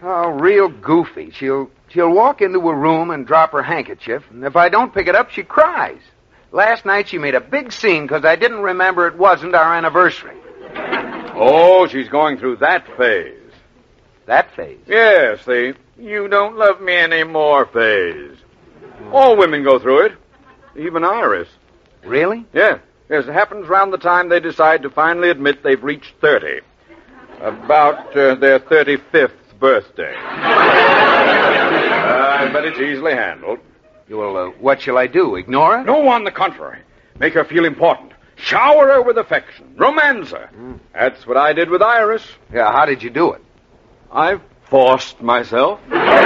Oh, real goofy. She'll walk into a room and drop her handkerchief, and if I don't pick it up, she cries. Last night she made a big scene because I didn't remember it wasn't our anniversary. Oh, she's going through that phase. That phase? Yes, the you don't love me anymore phase. All women go through it. Even Iris. Really? Yeah. Yes, it happens around the time they decide to finally admit they've reached 30. About their 35th birthday. But it's easily handled. Well, what shall I do? Ignore her? No, on the contrary. Make her feel important. Shower her with affection. Romance her. That's what I did with Iris. Yeah, how did you do it? I forced myself.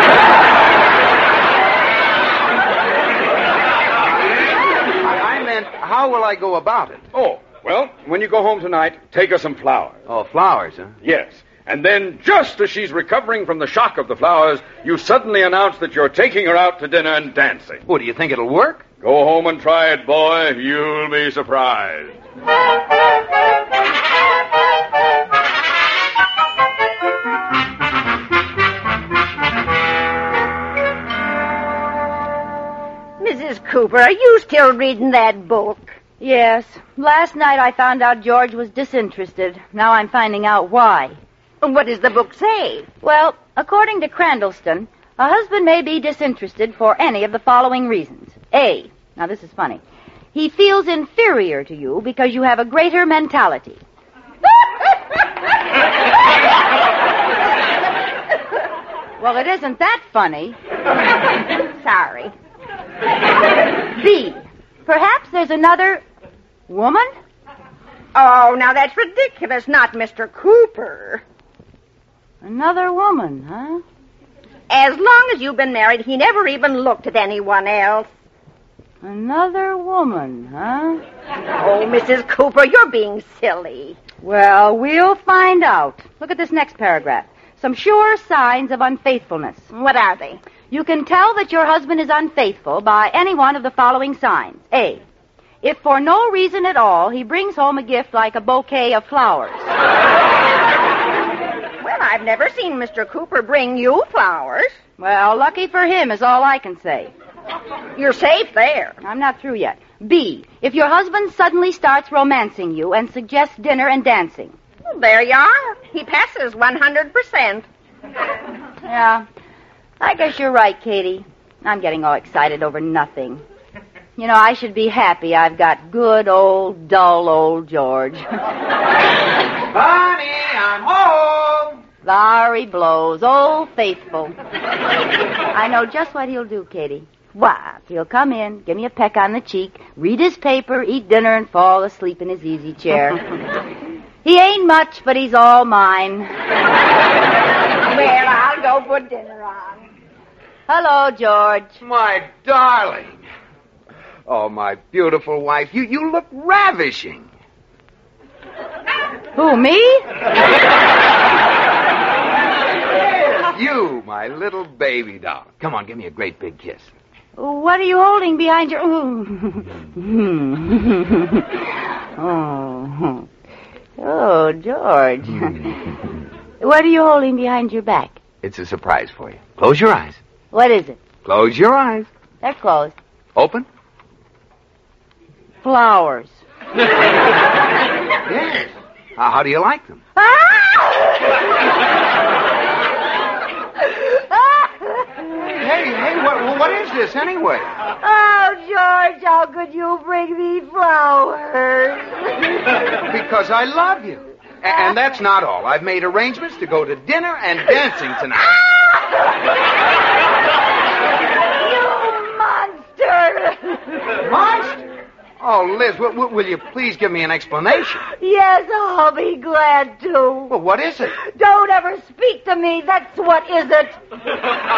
I meant, how will I go about it? Oh, well, when you go home tonight, take her some flowers. Oh, flowers, huh? Yes. And then, just as she's recovering from the shock of the flowers, you suddenly announce that you're taking her out to dinner and dancing. Oh, do you think it'll work? Go home and try it, boy. You'll be surprised. Mrs. Cooper, are you still reading that book? Yes. Last night I found out George was disinterested. Now I'm finding out why. What does the book say? Well, according to Crandallston, a husband may be disinterested for any of the following reasons. A, now this is funny, he feels inferior to you because you have a greater mentality. Well, it isn't that funny. Sorry. B, perhaps there's another woman? Oh, now that's ridiculous. Not Mr. Cooper. Another woman, huh? As long as you've been married, he never even looked at anyone else. Another woman, huh? Oh, Mrs. Cooper, you're being silly. Well, we'll find out. Look at this next paragraph. Some sure signs of unfaithfulness. What are they? You can tell that your husband is unfaithful by any one of the following signs. A, if for no reason at all he brings home a gift like a bouquet of flowers. Well, I've never seen Mr. Cooper bring you flowers. Well, lucky for him is all I can say. You're safe there. I'm not through yet. B, if your husband suddenly starts romancing you and suggests dinner and dancing. Well, there you are. He passes 100%. Yeah, I guess you're right, Katie. I'm getting all excited over nothing. You know, I should be happy I've got good old, dull old George. Honey, I'm home. There he blows, old faithful. I know just what he'll do, Katie. What? He'll come in, give me a peck on the cheek, read his paper, eat dinner, and fall asleep in his easy chair. He ain't much, but he's all mine. Well, I'll go put dinner on. Hello, George. My darling. Oh, my beautiful wife. You look ravishing. Who, me? You, my little baby doll. Come on, give me a great big kiss. What are you holding behind your... Oh, George. What are you holding behind your back? It's a surprise for you. Close your eyes. What is it? Close your eyes. They're closed. Open. Flowers. Yes. How do you like them? Hey, what is this anyway? Oh, George, how could you bring me flowers? Because I love you. And that's not all. I've made arrangements to go to dinner and dancing tonight. You monster! Monster? Oh, Liz, will you please give me an explanation? Yes, I'll be glad to. Well, what is it? Don't ever speak to me. That's what is it.